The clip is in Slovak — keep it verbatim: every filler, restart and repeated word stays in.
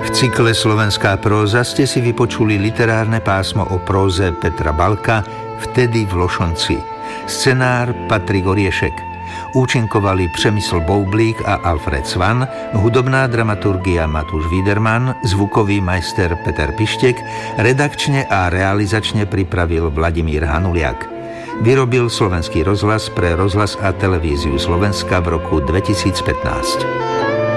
V cykle Slovenská próza ste si vypočuli literárne pásmo o próze Petra Balka Vtedy v Lošonci. Scenár Patrik Oriešek. Účinkovali Přemysl Boublík a Alfred Svan, hudobná dramaturgia Matúš Wiederman, zvukový majster Peter Pištek, redakčne a realizačne pripravil Vladimír Hanuliak. Vyrobil Slovenský rozhlas pre rozhlas a televíziu Slovenska v roku dvetisícpätnásť.